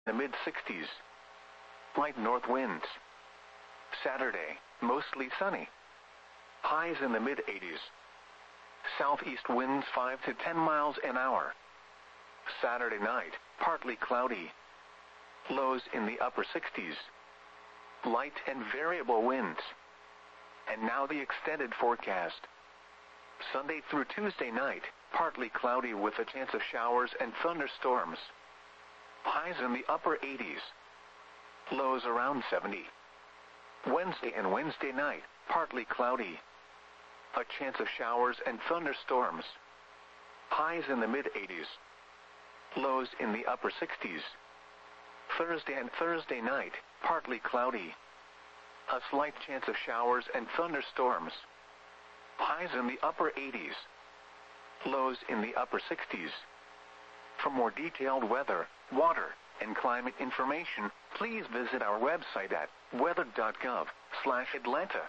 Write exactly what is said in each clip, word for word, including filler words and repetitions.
the mid sixties. Light north winds. Saturday, mostly sunny. Highs in the mid eighties. Southeast winds five to ten miles an hour. Saturday night, partly cloudy. Lows in the upper sixties. Light and variable winds. And now the extended forecast. Sunday through Tuesday night, partly cloudy with a chance of showers and thunderstorms. Highs in the upper eighties. Lows around seventy. Wednesday and Wednesday night, partly cloudy. A chance of showers and thunderstorms. Highs in the mid eighties. Lows in the upper sixties. Thursday and Thursday night, partly cloudy. A slight chance of showers and thunderstorms. Highs in the upper eighties. Lows in the upper sixties. For more detailed weather, water, and climate information, please visit our website at weather dot gov slash Atlanta.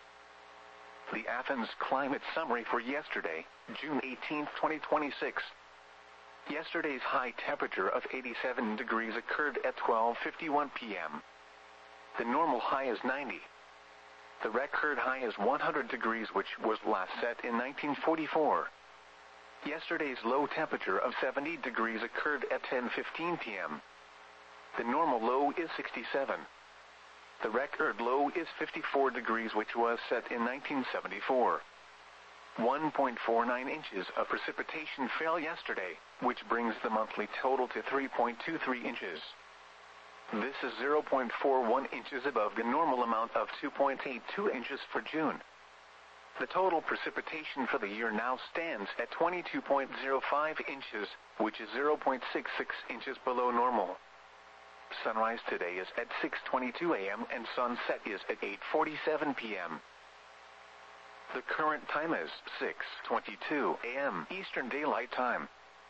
The Athens Climate Summary for yesterday, June eighteenth, twenty twenty-six. Yesterday's high temperature of eighty-seven degrees occurred at twelve fifty-one p m The normal high is ninety. The record high is one hundred degrees, which was last set in nineteen forty-four. Yesterday's low temperature of seventy degrees occurred at ten fifteen p m The normal low is sixty-seven. The record low is fifty-four degrees, which was set in nineteen seventy-four. one point four nine inches of precipitation fell yesterday, which brings the monthly total to three point two three inches. This is zero point four one inches above the normal amount of two point eight two inches for June. The total precipitation for the year now stands at twenty-two point zero five inches, which is zero point six six inches below normal. Sunrise today is at six twenty-two a m and sunset is at eight forty-seven p m The current time is six twenty-two a m Eastern Daylight Time.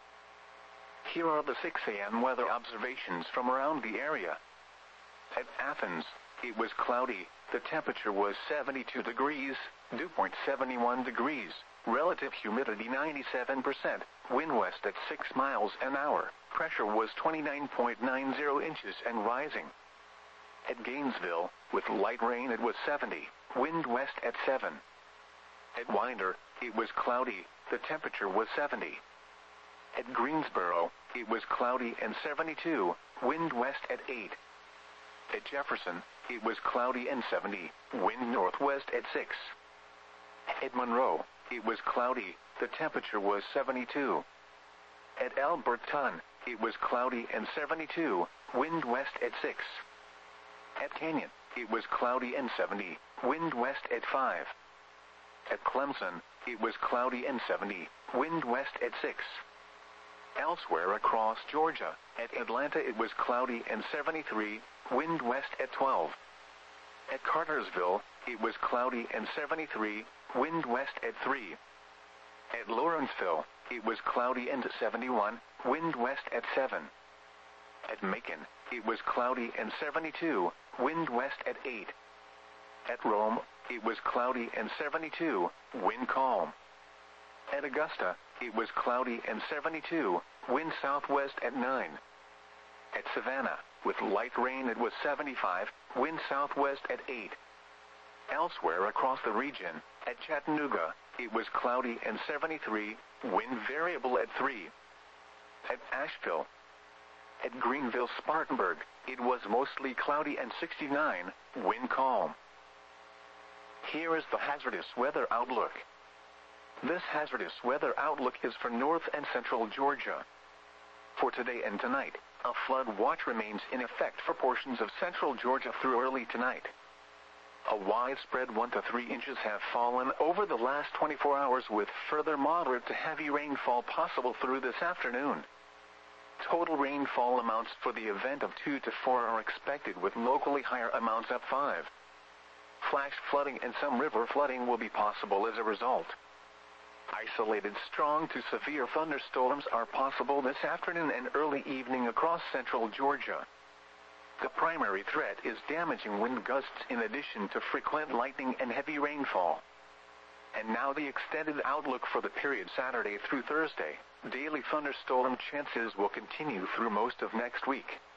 Here are the six a m weather observations from around the area. At Athens, it was cloudy. The temperature was seventy-two degrees, dew point seven one degrees, relative humidity ninety-seven percent, wind west at six miles an hour, pressure was twenty-nine point nine zero inches and rising. At Gainesville, with light rain, it was seventy, wind west at seven. At Winder, it was cloudy, the temperature was seventy. At Greensboro, it was cloudy and seventy-two, wind west at eight. At Jefferson, it was cloudy and seventy, wind northwest at six. At Monroe, it was cloudy, the temperature was seventy-two. At Alberton, it was cloudy and seventy-two, wind west at six. At Canyon, it was cloudy and seventy, wind west at five. At Clemson, it was cloudy and seventy, wind west at six. Elsewhere across Georgia, at Atlanta it was cloudy and seventy-three, wind west at twelve. At Cartersville, it was cloudy and seventy-three, wind west at three. At Lawrenceville, it was cloudy and seventy-one, wind west at seven. At Macon, it was cloudy and seventy-two, wind west at eight. At Rome, it was cloudy and seventy-two, wind calm. At Augusta, it was cloudy and seventy-two, wind southwest at nine. At Savannah, with light rain, it was seventy-five, wind southwest at eight. Elsewhere across the region, at Chattanooga, it was cloudy and seventy-three, wind variable at three. At Asheville. At Greenville-Spartanburg, it was mostly cloudy and sixty-nine, wind calm. Here is the hazardous weather outlook. This hazardous weather outlook is for north and central Georgia. For today and tonight, a flood watch remains in effect for portions of central Georgia through early tonight. A widespread one to three inches have fallen over the last twenty-four hours, with further moderate to heavy rainfall possible through this afternoon. Total rainfall amounts for the event of two to four are expected, with locally higher amounts at five. Flash flooding and some river flooding will be possible as a result. Isolated strong to severe thunderstorms are possible this afternoon and early evening across central Georgia. The primary threat is damaging wind gusts in addition to frequent lightning and heavy rainfall. And now the extended outlook for the period Saturday through Thursday. Daily thunderstorm chances will continue through most of next week.